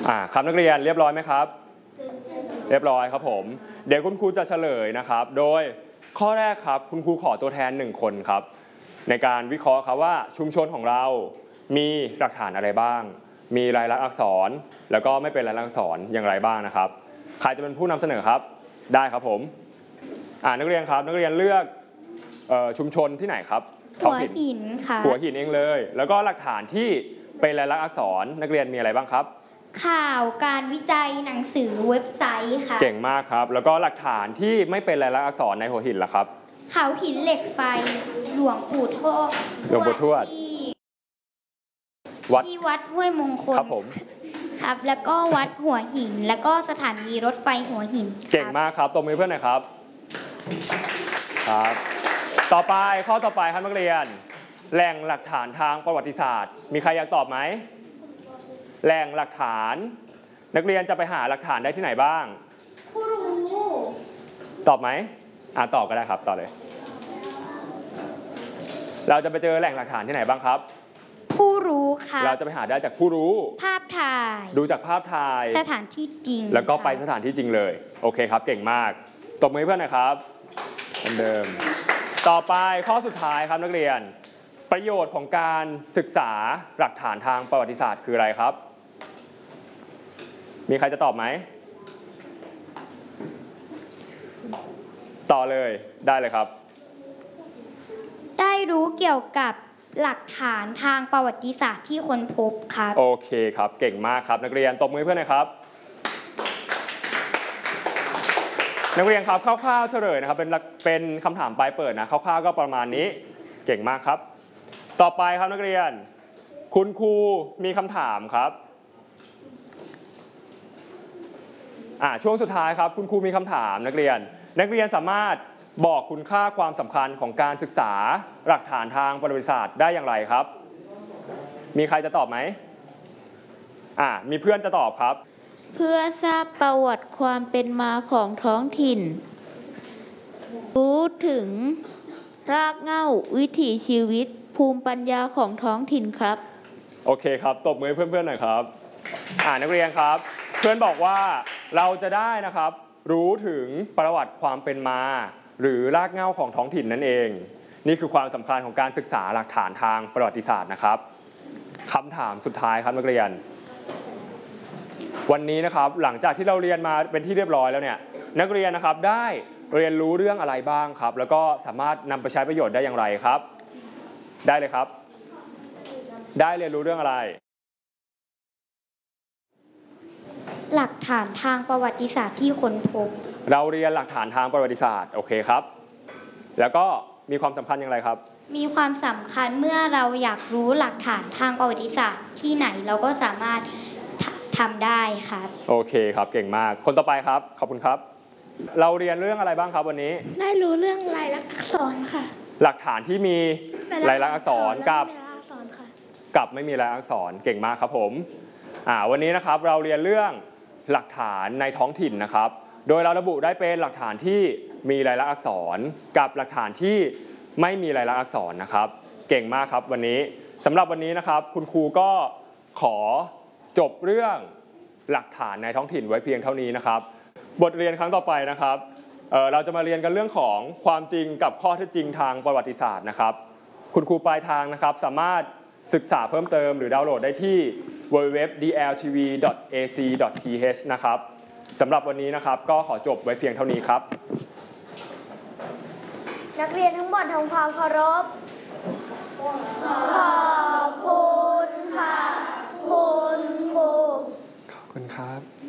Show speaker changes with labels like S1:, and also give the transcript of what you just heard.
S1: ครับนักเรียนเรียบร้อยไหมครับเรียบร้อยครับผมเดี๋ยวคุณครูจะเฉลยนะครับโดยข้อแรกครับคุณครูขอตัวแทน1คนครับในการวิเคราะห์ครับว่าชุมชนของเรามีหลักฐานอะไรบ้างมีลายลักษณ์อักษรแล้วก็ไม่เป็นลายลักษณ์อักษรอย่างไรบ้างนะครับใครจะเป็นผู้นำเสนอครับได้ครับผมนักเรียนครับนักเรียนเลือกชุมชนที่ไหนครับ
S2: หัวหินค่ะ
S1: หัวหินเองเลยแล้วก็หลักฐานที่เป็นลายลักษณ์อักษรนักเรียนมีอะไรบ้างครับ
S2: ข่าวการวิจัยหนังสือเว็บไซต์ค่ะ
S1: เก่งมากครับแล้วก็หลักฐานที่ไม่เป็นลายลักษณ์อักษรในหัวหินล่ะครับ
S2: เขาหินเหล็กไฟหลวงปู่ทวดที่วัดห้วยมงคล
S1: ครับผม
S2: ครับแล้วก็วัดหัวหินแล้วก็สถานีรถไฟหัวหิน
S1: เก่งมากครับตบมือเพื่อนหน่อยครับครับต่อไปข้อต่อไปครับนักเรียนแหล่งหลักฐานทางประวัติศาสตร์มีใครอยากตอบไหมแหล่งหลักฐานนักเรียนจะไปหาหลักฐานได้ที่ไหนบ้าง
S2: ผู้รู้
S1: ตอบไหมตอบก็ได้ครับตอบเลยเราจะไปเจอแหล่งหลักฐานที่ไหนบ้างครับ
S2: ผู้รู้ค่ะ
S1: เราจะไปหาได้จากผู้รู้
S2: ภาพถ่าย
S1: ดูจากภาพถ่าย
S2: สถานที่จริง
S1: แล้วก็ไปสถานที่จริงเลยโอเคครับเก่งมากตบมือให้เพื่อนหน่อยครับเหมือนเดิมต่อไปข้อสุดท้ายครับนักเรียนประโยชน์ของการศึกษาหลักฐานทางประวัติศาสตร์คืออะไรครับมีใครจะตอบไหมต่อเลยได้เลยครับ
S2: ได้รู้เกี่ยวกับหลักฐานทางประวัติศาสตร์ที่ค้นพบครับ
S1: โอเคครับเก่งมากครับนักเรียนตบมือเพื่อนหน่อยครับนักเรียนครับคร่าวๆเฉลยนะครับเป็นคำถามปลายเปิดนะคร่าวๆก็ประมาณนี้เก่งมากครับต่อไปครับนักเรียนคุณครูมีคำถามครับช่วงสุดท้ายครับคุณครูมีคำถามนักเรียนสามารถบอกคุณค่าความสำคัญของการศึกษาหลักฐานทางประวัติศาสตร์ได้อย่างไรครับมีใครจะตอบไหมมีเพื่อนจะตอบครับ
S3: เพื่อทราบประวัติความเป็นมาของท้องถิ่นรู้ถึงรากเหง้าวิถีชีวิตภูมิปัญญาของท้องถิ่นครับ
S1: โอเคครับตบมือเพื่อนๆหน่อยครับนักเรียนครับเพื่อนบอกว่าเราจะได้นะครับรู้ถึงประวัติความเป็นมาหรือรากเหง้าของท้องถิ่นนั่นเองนี่คือความสำคัญของการศึกษาหลักฐานทางประวัติศาสตร์นะครับคำถามสุดท้ายครับนักเรียนวันนี้นะครับหลังจากที่เราเรียนมาเป็นที่เรียบร้อยแล้วเนี่ยนักเรียนนะครับได้เรียนรู้เรื่องอะไรบ้างครับแล้วก็สามารถนำไปใช้ประโยชน์ได้อย่างไรครับได้เลยครับได้เรียนรู้เรื่องอะไร
S2: หลักฐานทางประวัติศาสตร์ที่ค้นพบ
S1: เราเรียนหลักฐานทางประวัติศาสตร์โอเคครับแล้วก็มีความสำคัญอย่างไรครับ
S2: มีความสำคัญเมื่อเราอยากรู้หลักฐานทางประวัติศาสตร์ที่ไหนเราก็สามารถทำได้ครับ
S1: โอเคครับเก่งมากคนต่อไปครับขอบคุณครับเราเรียนเรื่องอะไรบ้างครับวันนี้
S4: ได้รู้เรื่องลายลักษณ์อักษรค่ะ
S1: หลักฐานที่มีลายลักษณ์อักษรกับไม่มีลายลักษณ์อักษรเก่งมากครับผมวันนี้นะครับเราเรียนเรื่องหลักฐานในท้องถิ่นนะครับโดยเราระบุได้เป็นหลักฐานที่มีลายลักษณ์อักษรกับหลักฐานที่ไม่มีลายลักษณ์อักษรนะครับเก่งมากครับวันนี้สำหรับวันนี้นะครับคุณครูก็ขอจบเรื่องหลักฐานในท้องถิ่นไว้เพียงเท่านี้นะครับบทเรียนครั้งต่อไปนะครับเราจะมาเรียนกันเรื่องของความจริงกับข้อเท็จจริงทางประวัติศาสตร์นะครับคุณครูปลายทางนะครับสามารถศึกษาเพิ่มเติมหรือดาวน์โหลดได้ที่ www.dltv.ac.th นะครับสำหรับวันนี้นะครับก็ขอจบไว้เพียงเท่านี้ครับ
S4: นักเรียนทั้งหมดทำความเคารพขอบคุณค่ะคุณครู
S1: ขอบคุณครับ